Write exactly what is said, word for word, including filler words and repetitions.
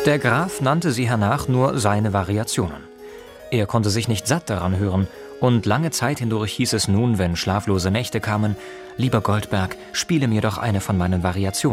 Der Graf nannte sie hernach nur seine Variationen. Er konnte sich nicht satt daran hören, und lange Zeit hindurch hieß es nun, wenn schlaflose Nächte kamen: »Lieber Goldberg, spiele mir doch eine von meinen Variationen.«